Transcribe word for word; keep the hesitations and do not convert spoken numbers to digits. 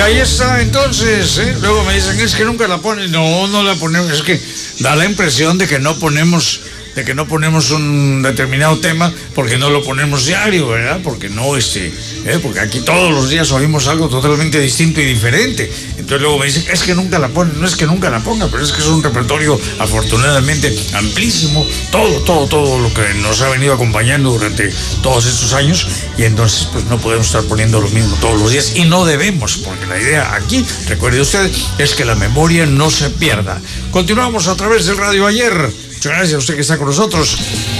Ahí está, entonces, ¿eh? Luego me dicen, es que nunca la ponen. No, no la ponemos, es que da la impresión de que no ponemos... de que no ponemos un determinado tema porque no lo ponemos diario, ¿verdad? Porque no, este, ¿eh? Porque aquí todos los días oímos algo totalmente distinto y diferente. Entonces luego me dicen, es que nunca la ponen, no es que nunca la ponga, pero es que es un repertorio afortunadamente amplísimo, todo, todo, todo lo que nos ha venido acompañando durante todos estos años, y entonces pues no podemos estar poniendo lo mismo todos los días, y no debemos, porque la idea aquí, recuerde usted, es que la memoria no se pierda. Continuamos a través del Radio Ayer. Muchas gracias a usted que está con nosotros.